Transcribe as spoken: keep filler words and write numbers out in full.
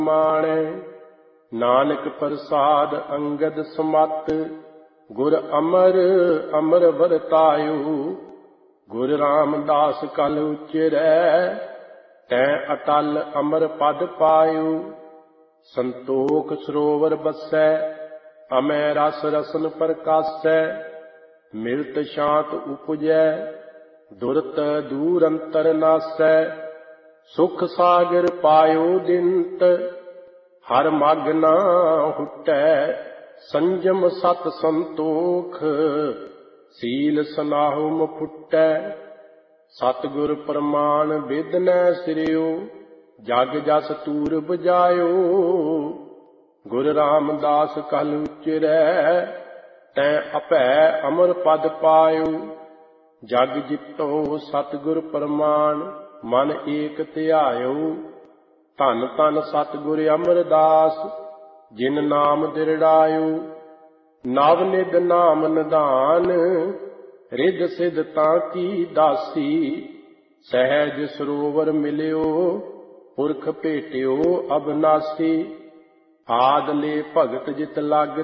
ਮਾਣੈ। ਨਾਨਕ ਪ੍ਰਸਾਦ ਅੰਗਦ ਸਮਤ, ਗੁਰ ਅਮਰ ਅਮਰ ਵਰਤਾਇਓ। ਗੁਰ ਰਾਮਦਾਸ ਕਲ ਉਚਰੈ, ਤੈਂ ਅਟਲ ਅਮਰ ਪਦ ਪਾਇਓ। ਸੰਤੋਖ ਸਰੋਵਰ ਬਸੈ, ਅਮੈ ਰਸ ਰਸਨ ਪ੍ਰਕਾਸੈ। ਮਿਲਤ ਸ਼ਾਂਤ ਉਪਜੈ, ਦੁਰਤ ਦੂਰ ਅੰਤਰ ਨਾਸੈ। ਸੁਖ ਸਾਗਰ ਪਾਇਓ ਦਿਨਤ, ਹਰ ਮਗ ਨਾ ਹੁਟੈ। ਸੰਜਮ ਸਤ ਸੰਤੋਖ, ਸੀਲ ਸਨਾਹੁ ਮ ਫੁਟੈ। ਸਤਿਗੁਰ ਪ੍ਰਮਾਣ ਬੇਦਨੈ ਸਿਰਿਓ, ਜਗ ਜਸ ਤੂਰ ਬਜਾਇਓ। ਗੁਰ ਰਾਮਦਾਸ ਕਲ ਉਚਰੈ, ਤੈਂ ਅਭੈ ਅਮਰ ਪਦ ਪਾਇਓ। ਜਗ ਜਿਤੋ ਸਤਿਗੁਰ ਪ੍ਰਮਾਣ, ਮਨ ਏਕ ਧਿਆਇਓ। ਧੰਨ ਧੰਨ ਸਤਿਗੁਰ ਅਮਰਦਾਸ, ਜਿਨ ਨਾਮ ਦਿਰੜਾਇਓ। ਨਵ ਨਿਧ ਨਾਮ ਨਿਧਾਨ, ਰਿੱਧ ਸਿੱਧ ਤਾਂ ਕੀ ਦਾਸੀ। ਸਹਿਜ ਸਰੋਵਰ ਮਿਲਿਓ, ਪੁਰਖ ਭੇਟਿਓ ਅਬਨਾਸੀ। ਆਦ ਲੈ ਭਗਤ ਜਿਤ ਲਗ